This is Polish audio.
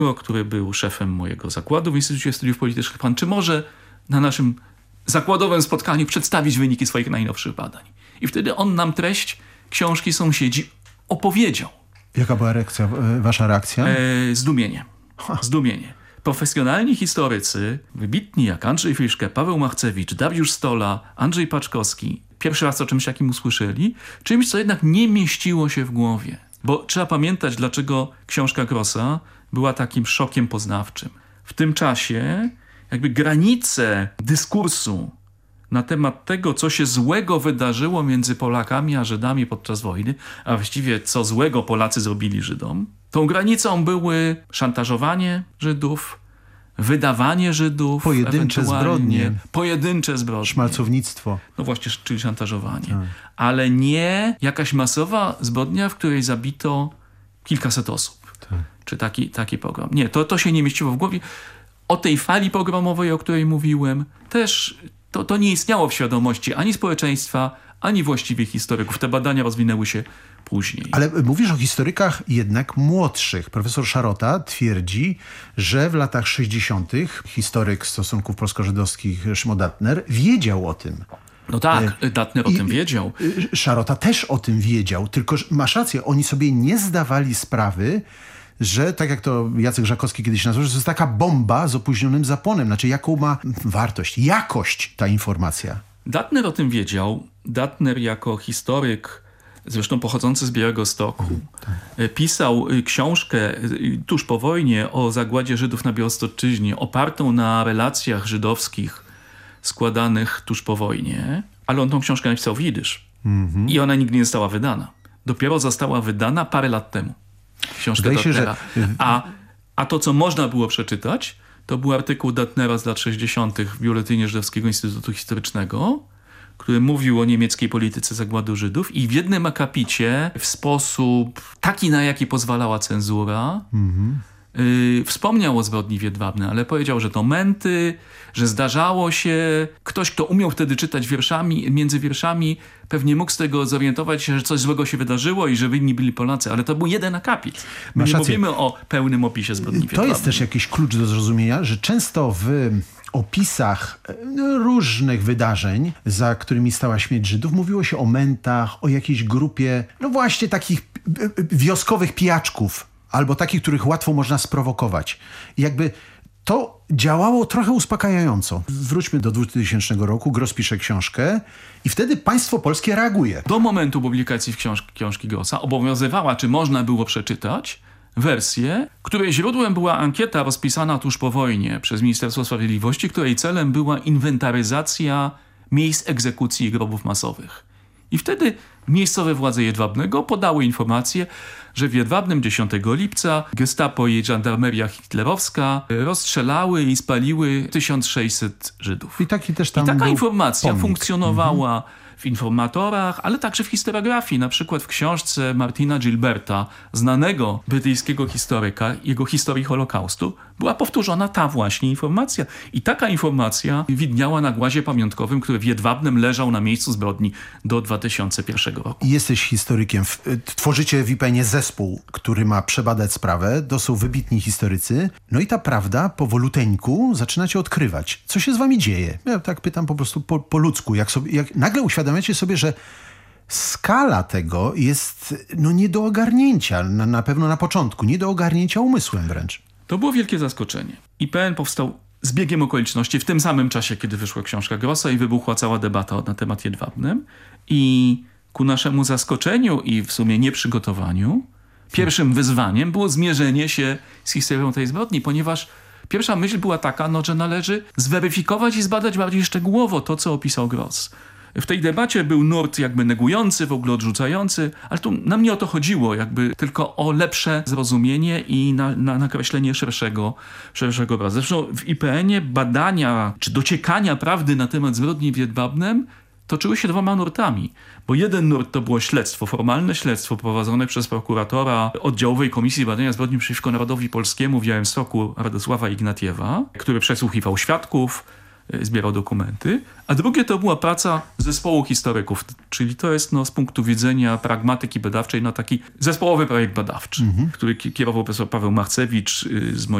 który był szefem mojego zakładu w Instytucie Studiów Politycznych. Pan czy może na naszym zakładowym spotkaniu przedstawić wyniki swoich najnowszych badań? I wtedy on nam treść książki Sąsiedzi opowiedział. Jaka była wasza reakcja? Zdumienie. Zdumienie. Profesjonalni historycy, wybitni jak Andrzej Friszke, Paweł Machcewicz, Dariusz Stola, Andrzej Paczkowski, pierwszy raz o czymś takim usłyszeli, czymś, co jednak nie mieściło się w głowie. Bo trzeba pamiętać, dlaczego książka Grossa była takim szokiem poznawczym. W tym czasie jakby granice dyskursu na temat tego, co się złego wydarzyło między Polakami a Żydami podczas wojny, a właściwie co złego Polacy zrobili Żydom, tą granicą były szantażowanie Żydów, wydawanie Żydów, pojedyncze zbrodnie. Szmalcownictwo. No właśnie, czyli szantażowanie. Tak. Ale nie jakaś masowa zbrodnia, w której zabito kilkaset osób. Tak. Czy taki pogrom. Nie, to się nie mieściło w głowie. O tej fali pogromowej, o której mówiłem, też to nie istniało w świadomości ani społeczeństwa, ani właściwie historyków. Te badania rozwinęły się później. Ale mówisz o historykach jednak młodszych. Profesor Szarota twierdzi, że w latach 60. historyk stosunków polsko-żydowskich Szymon Datner wiedział o tym. No tak, Datner o tym wiedział. Szarota też o tym wiedział, tylko masz rację, oni sobie nie zdawali sprawy, że tak jak to Jacek Żakowski kiedyś nazwał, że to jest taka bomba z opóźnionym zapłonem. Znaczy jaką ma wartość, jakość ta informacja. Datner o tym wiedział. Datner jako historyk, zresztą pochodzący z Białegostoku, pisał książkę tuż po wojnie o zagładzie Żydów na Białostoczyźnie, opartą na relacjach żydowskich składanych tuż po wojnie, ale on tą książkę napisał w jidysz. I ona nigdy nie została wydana. Dopiero została wydana parę lat temu. Książka Datnera. A to, co można było przeczytać, to był artykuł Datnera z lat 60. w Biuletynie Żydowskiego Instytutu Historycznego, który mówił o niemieckiej polityce zagłady Żydów i w jednym akapicie w sposób taki, na jaki pozwalała cenzura, wspomniał o zbrodni w Jedwabnem, ale powiedział, że to męty, że zdarzało się. Ktoś, kto umiał wtedy czytać wierszami, między wierszami, pewnie mógł z tego zorientować się, że coś złego się wydarzyło i że winni byli Polacy, ale to był jeden akapit. My nie mówimy o pełnym opisie zbrodni w Jedwabnem. To jest też jakiś klucz do zrozumienia, że często w opisach różnych wydarzeń, za którymi stała śmierć Żydów, mówiło się o mętach, o jakiejś grupie, no właśnie takich wioskowych pijaczków, albo takich, których łatwo można sprowokować. I jakby to działało trochę uspokajająco. Wróćmy do 2000 roku, Gross pisze książkę i wtedy państwo polskie reaguje. Do momentu publikacji książki Grossa obowiązywała, czy można było przeczytać, wersję, której źródłem była ankieta rozpisana tuż po wojnie przez Ministerstwo Sprawiedliwości, której celem była inwentaryzacja miejsc egzekucji i grobów masowych. I wtedy miejscowe władze Jedwabnego podały informację, że w Jedwabnem 10 lipca gestapo i żandarmeria hitlerowska rozstrzelały i spaliły 1600 Żydów. I taka informacja funkcjonowała w informatorach, ale także w historiografii. Na przykład w książce Martina Gilberta, znanego brytyjskiego historyka, jego historii Holokaustu, była powtórzona ta właśnie informacja. I taka informacja widniała na głazie pamiątkowym, który w Jedwabnem leżał na miejscu zbrodni do 2001 roku. Jesteś historykiem. Tworzycie w IPN-ie zespół, który ma przebadać sprawę. To są wybitni historycy. No i ta prawda powoluteńku zaczynacie odkrywać. Co się z wami dzieje? Ja tak pytam po prostu po ludzku. Jak nagle uświadamiacie sobie, że skala tego jest nie do ogarnięcia. Na pewno na początku. Nie do ogarnięcia umysłem wręcz. To było wielkie zaskoczenie. IPN powstał z biegiem okoliczności w tym samym czasie, kiedy wyszła książka Grossa i wybuchła cała debata na temat Jedwabnym. I ku naszemu zaskoczeniu i w sumie nieprzygotowaniu pierwszym wyzwaniem było zmierzenie się z historią tej zbrodni, ponieważ pierwsza myśl była taka, że należy zweryfikować i zbadać bardziej szczegółowo to, co opisał Gross. W tej debacie był nurt jakby negujący, w ogóle odrzucający, ale tu nam nie o to chodziło, jakby tylko o lepsze zrozumienie i na nakreślenie szerszego obrazu. Zresztą w IPN-ie badania czy dociekania prawdy na temat zbrodni w Jedwabnem toczyły się dwoma nurtami, bo jeden nurt to było śledztwo, formalne śledztwo prowadzone przez prokuratora Oddziałowej Komisji Badania Zbrodni przeciwko Narodowi Polskiemu w Białymstoku Radosława Ignatiewa, który przesłuchiwał świadków, zbierał dokumenty, a drugie to była praca zespołu historyków, czyli to jest z punktu widzenia pragmatyki badawczej taki zespołowy projekt badawczy, który kierował profesor Paweł Marcewicz z